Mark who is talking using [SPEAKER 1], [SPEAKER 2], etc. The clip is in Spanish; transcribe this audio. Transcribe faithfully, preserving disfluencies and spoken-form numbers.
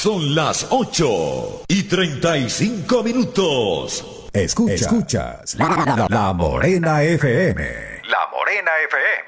[SPEAKER 1] son las ocho y treinta y cinco minutos.
[SPEAKER 2] Escuchas, Escuchas la, la, la Morena F M.
[SPEAKER 3] La Morena F M.